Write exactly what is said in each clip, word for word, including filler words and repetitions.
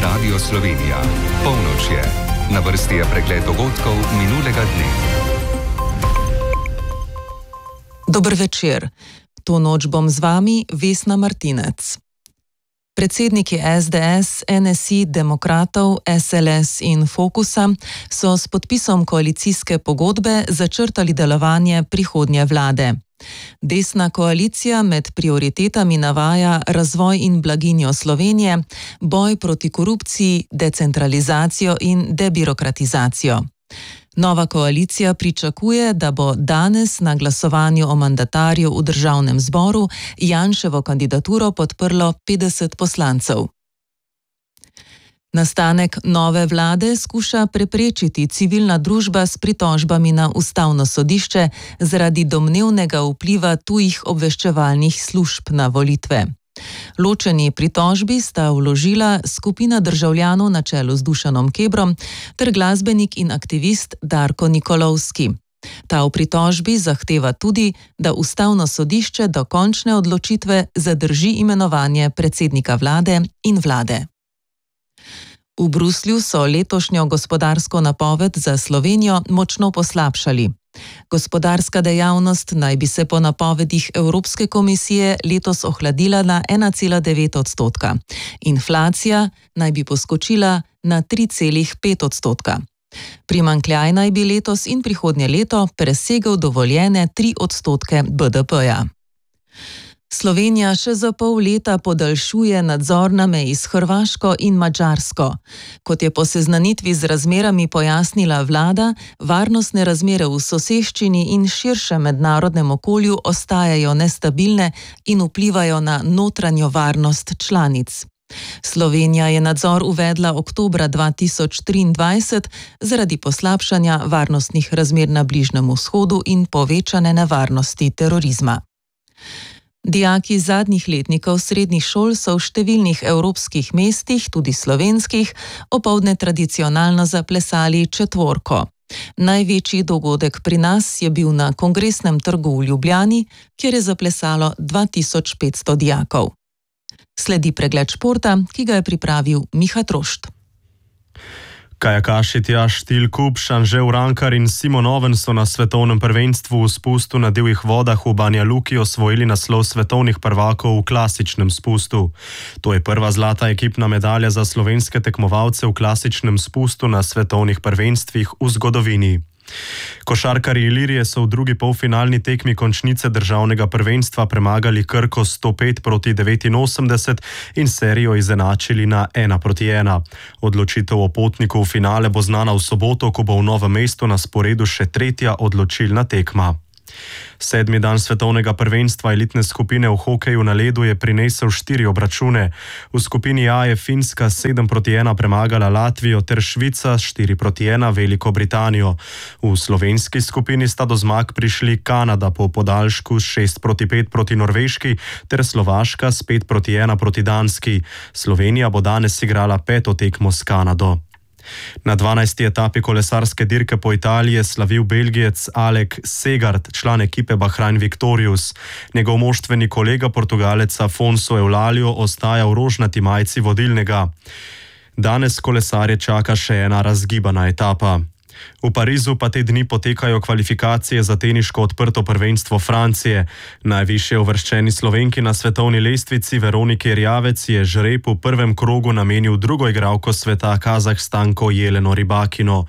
Radio Slovenija. Polnoč je. Na vrsti je pregled dogodkov minulega dne. Dober večer. To noč bom z vami Vesna Martinec. Predsedniki es de es, en es i, Demokratov, es el es in Fokusa so s podpisom koalicijske pogodbe začrtali delovanje prihodnje vlade. Desna koalicija med prioritetami navaja razvoj in blaginjo Slovenije, boj proti korupciji, decentralizacijo in debirokratizacijo. Nova koalicija pričakuje, da bo danes na glasovanju o mandatarju v državnem zboru Janševo kandidaturo podprlo petdeset poslancev. Nastanek nove vlade skuša preprečiti civilna družba s pritožbami na ustavno sodišče zaradi domnevnega vpliva tujih obveščevalnih služb na volitve. Ločeni pritožbi sta vložila skupina državljanov na čelu z Dušanom Kebrom ter glasbenik in aktivist Darko Nikolovski. Ta v pritožbi zahteva tudi, da ustavno sodišče do končne odločitve zadrži imenovanje predsednika vlade in vlade. V Bruslju so letošnjo gospodarsko napoved za Slovenijo močno poslabšali. Gospodarska dejavnost naj bi se po napovedih Evropske komisije letos ohladila na ena cela devet odstotka. Inflacija naj bi poskočila na tri cela pet odstotka. Primanjkljaj naj bi letos in prihodnje leto presegel dovoljene tri odstotke be de peja. Slovenija še za pol leta podaljšuje nadzor na meji s Hrvaško in Madžarsko. Kot je po seznanitvi z razmerami pojasnila vlada, varnostne razmere v soseščini in širšem mednarodnem okolju ostajajo nestabilne in vplivajo na notranjo varnost članic. Slovenija je nadzor uvedla oktobra dva tisoč triindvajset zaradi poslabšanja varnostnih razmer na Bližnjem vzhodu in povečane nevarnosti terorizma. Dijaki zadnjih letnikov srednjih šol so v številnih evropskih mestih, tudi slovenskih, opoldne tradicionalno zaplesali četvorko. Največji dogodek pri nas je bil na Kongresnem trgu v Ljubljani, kjer je zaplesalo dva tisoč petsto dijakov. Sledi pregled športa, ki ga je pripravil Miha Trošt. Kajakaši Tjaž Štilkup, Anže Urankar in Simon Oven so na svetovnem prvenstvu v spustu na divjih vodah v Banja Luki osvojili naslov svetovnih prvakov v klasičnem spustu. To je prva zlata ekipna medalja za slovenske tekmovalce v klasičnem spustu na svetovnih prvenstvih v zgodovini. Košarkarji Ilirije so v drugi polfinalni tekmi končnice državnega prvenstva premagali Krko sto pet proti devetinosemdeset in serijo izenačili na ena proti ena. Odločitev o potniku v finale bo znana v soboto, ko bo v Novem mestu na sporedu še tretja odločilna tekma. Sedmi dan svetovnega prvenstva elitne skupine v hokeju na ledu je prinesel štiri obračune. V skupini A je Finska sedem proti ena premagala Latvijo ter Švica štiri proti ena Veliko Britanijo. V slovenski skupini sta do zmag prišli Kanada po podaljšku šest proti pet proti Norveški ter Slovaška s pet proti ena proti Danski. Slovenija bo danes igrala peto tekmo s Kanado. Na dvanajsti etapi kolesarske dirke po Italiji je slavil Belgijec Alec Segard, član ekipe Bahrain Victorious. Njegov moštveni kolega Portugalec Afonso Eulalio ostaja v rožnati majici vodilnega. Danes kolesarje čaka še ena razgibana etapa. V Parizu pa te dni potekajo kvalifikacije za teniško odprto prvenstvo Francije. Najvišje uvrščeni Slovenki na svetovni lestvici Veroniki Erjavec je žreb v prvem krogu namenil drugo igralko sveta Kazahstanko Jeleno Rybakino.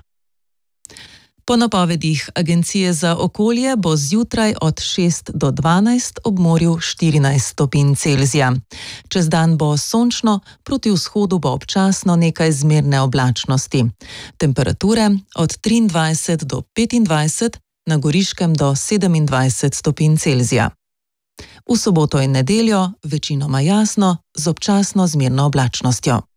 Po napovedih Agencije za okolje bo zjutraj od šest do dvanajst, ob morju štirinajst stopinj Celzija. Čez dan bo sončno, proti vzhodu bo občasno nekaj zmerne oblačnosti. Temperature od triindvajset do petindvajset, na Goriškem do sedemindvajset stopinj Celzija. V soboto in nedeljo večinoma jasno z občasno zmerno oblačnostjo.